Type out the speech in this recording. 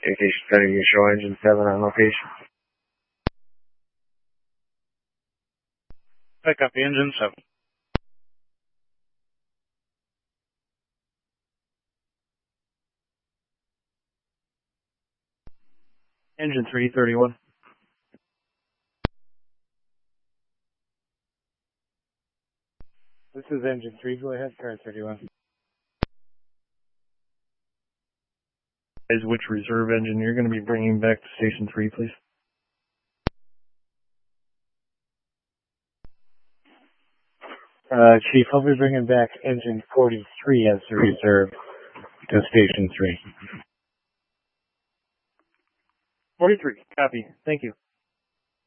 Communication Center, you show engine 7 on location. I copy engine 7. Engine 331. This is engine 3. Go ahead, car 31. Is which reserve engine you're going to be bringing back to Station 3, please? Chief, I'll be bringing back engine 43 as the reserve to Station 3. 43, copy. Thank you.